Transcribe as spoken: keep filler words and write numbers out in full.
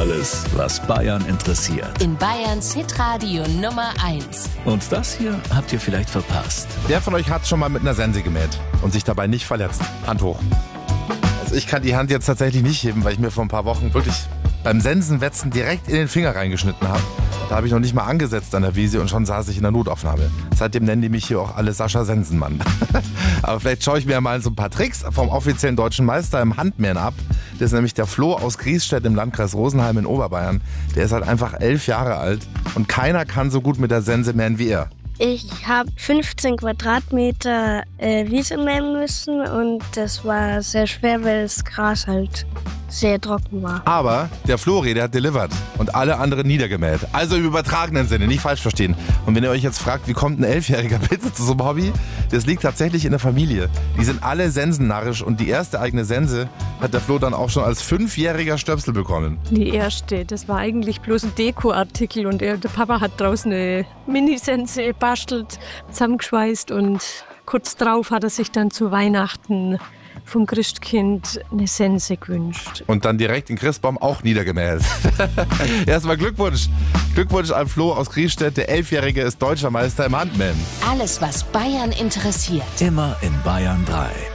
Alles, was Bayern interessiert. In Bayerns Hitradio Nummer eins. Und das hier habt ihr vielleicht verpasst. Wer von euch hat schon mal mit einer Sense gemäht und sich dabei nicht verletzt? Hand hoch. Also ich kann die Hand jetzt tatsächlich nicht heben, weil ich mir vor ein paar Wochen wirklich beim Sensenwetzen direkt in den Finger reingeschnitten habe. Da habe ich noch nicht mal angesetzt an der Wiese und schon saß ich in der Notaufnahme. Seitdem nennen die mich hier auch alle Sascha Sensenmann. Aber vielleicht schaue ich mir mal so ein paar Tricks vom offiziellen deutschen Meister im Handmähen ab. Das ist nämlich der Flo aus Griesstedt im Landkreis Rosenheim in Oberbayern. Der ist halt einfach elf Jahre alt und keiner kann so gut mit der Sense mähen wie er. Ich habe fünfzehn Quadratmeter äh, Wiese mähen müssen und das war sehr schwer, weil das Gras halt sehr trocken war. Aber der Flori, der hat delivered und alle anderen niedergemäht. Also im übertragenen Sinne, nicht falsch verstehen. Und wenn ihr euch jetzt fragt, wie kommt ein Elfjähriger bitte zu so einem Hobby? Das liegt tatsächlich in der Familie. Die sind alle sensennarrisch und die erste eigene Sense hat der Flo dann auch schon als fünfjähriger Stöpsel bekommen. Die erste, das war eigentlich bloß ein Dekoartikel und er, der Papa hat draußen eine Minisense bastelt, zusammengeschweißt und kurz drauf hat er sich dann zu Weihnachten vom Christkind eine Sense gewünscht. Und dann direkt den Christbaum auch niedergemäht. Erstmal Glückwunsch. Glückwunsch an Flo aus Griesstedt. Der Elfjährige ist deutscher Meister im Handmähen. Alles, was Bayern interessiert. Immer in Bayern drei.